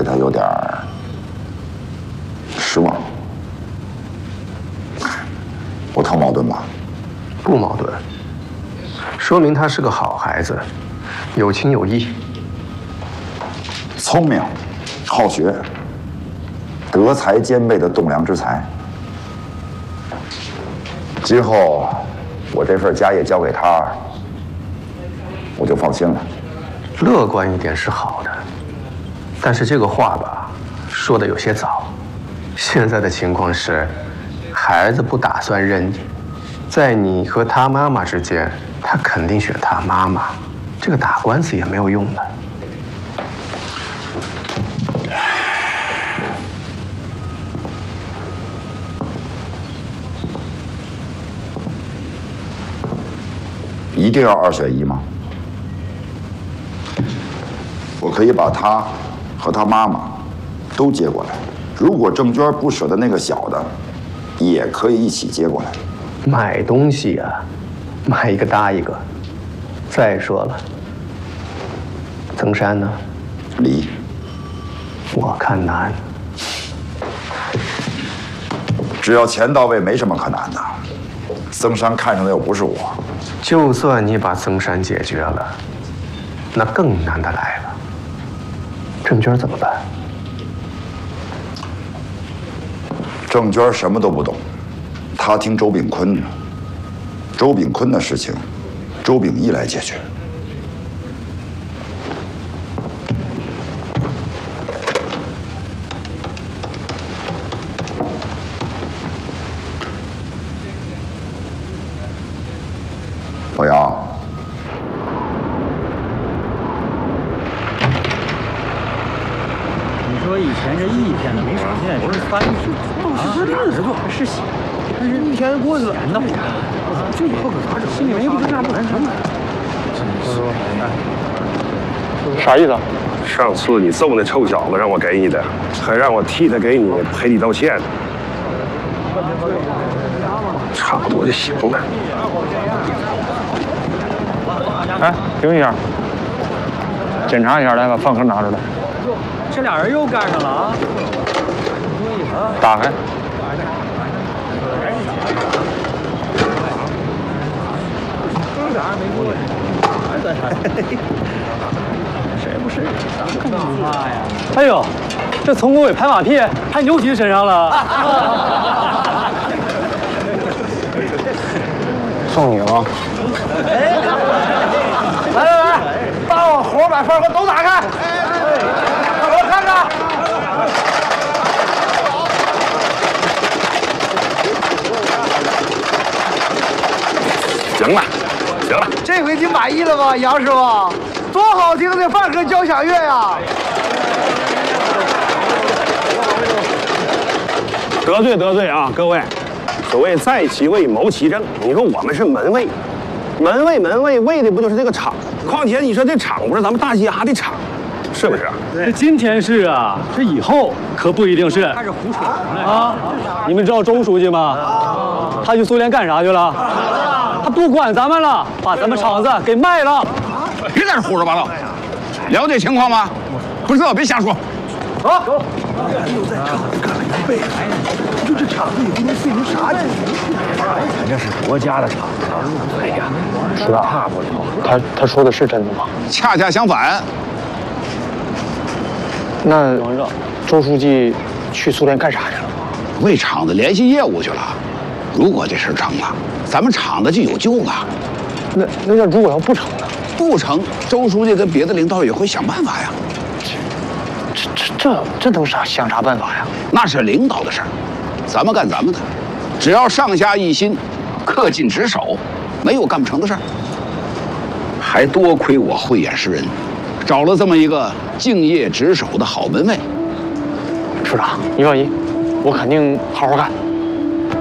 对他有点失望。我特矛盾吧？ 不矛盾，说明他是个好孩子，有情有义， 聪明、好学、德才兼备的栋梁之才。今后我这份家业交给他，我就放心了。 乐观一点是好的，但是这个话吧，说的有些早。现在的情况是，孩子不打算认你，在你和他妈妈之间，他肯定选他妈妈，这个打官司也没有用的。 一定要2选1吗？我可以把他和他妈妈都接过来，如果郑娟不舍得那个小的，也可以一起接过来。 买东西啊，买一个搭一个。再说了，曾山呢？ 离。 我看难。 只要钱到位，没什么可难的。曾山看上的又不是我。 就算你把曾山解决了，那更难的来了。郑娟怎么办？ 郑娟什么都不懂，她听周炳坤的。周炳坤的事情，周秉义来解决。老杨。 说以前这一天的活，现在是3世啊，哪是不是喜，但是一天过去了，那不干，就以后可咋整？心里面又不知咋不难受。 啥意思？上次你揍那臭小子让我给你的，还让我替他给你赔礼道歉，差不多就行了。 哎，停一下，检查一下，来把饭盒拿出来。 这俩人又干上了啊！ 打开。 谁不是？干嘛呀？哎呦，这佟国伟拍马屁拍牛皮身上了。 送你了。 来来来，把我活把饭盒都打开。我看看。 行了，行了， 这回你满意了吧，杨师傅？多好听的饭盒交响乐呀！ 得罪啊，各位！所谓在其位谋其政，你说我们是门卫，门卫为的不就是这个场？况且你说这场不是咱们大家的场，是不是？ 这今天是啊，这以后可不一定是。开始胡扯啊！你们知道周书记吗？他去苏联干啥去了？他不管咱们了，把咱们厂子给卖了。 别在这胡说八道，了解情况吗？不知道别瞎说。 啊！又在厂子干了1辈子，就这厂子也不能碎成啥情况。 咱这是国家的厂子，哎呀， 是啊，怕不了。他说的是真的吗？ 恰恰相反。 那周书记去苏联干啥去了？ 为厂子联系业务去了。如果这事成了，咱们厂子就有救了。 那如果要不成呢？ 不成，周书记跟别的领导也会想办法呀。 这能想啥办法呀？ 那是领导的事儿，咱们干咱们的，只要上下一心，恪尽职守，没有干不成的事儿。还多亏我慧眼识人，找了这么一个敬业职守的好门卫。 处长，你放心，我肯定好好干。